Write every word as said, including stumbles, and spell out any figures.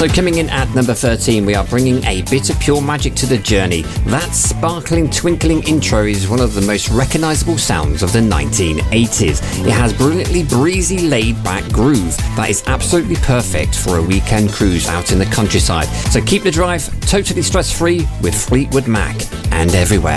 So coming in at number thirteen, we are bringing a bit of pure magic to the journey. That sparkling, twinkling intro is one of the most recognisable sounds of the nineteen eighties. It has brilliantly breezy, laid-back groove that is absolutely perfect for a weekend cruise out in the countryside. So keep the drive totally stress-free with Fleetwood Mac and Everywhere.